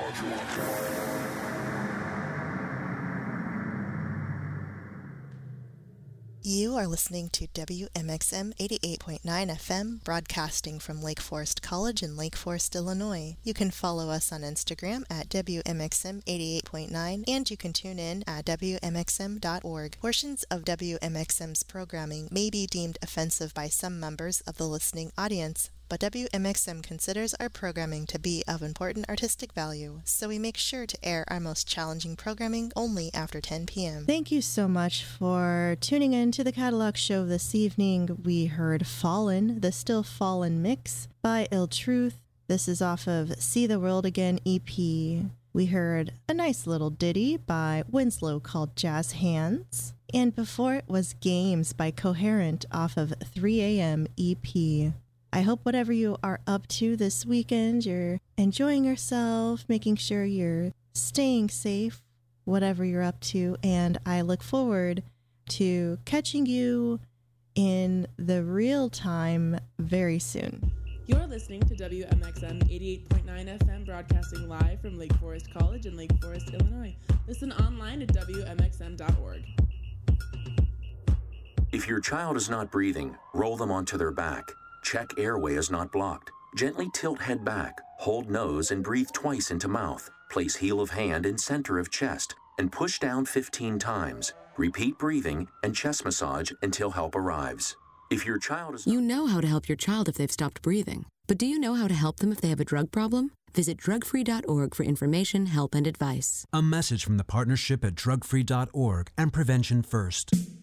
You are listening to WMXM 88.9 FM, broadcasting from Lake Forest College in Lake Forest, Illinois. You can follow us on Instagram at WMXM 88.9, and you can tune in at WMXM.org. Portions of WMXM's programming may be deemed offensive by some members of the listening audience, but WMXM considers our programming to be of important artistic value, so we make sure to air our most challenging programming only after 10 p.m. Thank you so much for tuning in to the Catalog Show this evening. We heard Fallen, the Still Fallen mix by Ill Truth. This is off of See the World Again EP. We heard a nice little ditty by Winslow called Jazz Hands. And before it was Games by Coherent off of 3 a.m. EP. I hope whatever you are up to this weekend, you're enjoying yourself, making sure you're staying safe, whatever you're up to, and I look forward to catching you in the real time very soon. You're listening to WMXM 88.9 FM, broadcasting live from Lake Forest College in Lake Forest, Illinois. Listen online at WMXM.org. If your child is not breathing, roll them onto their back. Check airway is not blocked. Gently tilt head back, hold nose and breathe twice into mouth. Place heel of hand in center of chest and push down 15 times. Repeat breathing and chest massage until help arrives. If your child is... You know how to help your child if they've stopped breathing. But do you know how to help them if they have a drug problem? Visit drugfree.org for information, help, and advice. A message from the partnership at drugfree.org and Prevention First.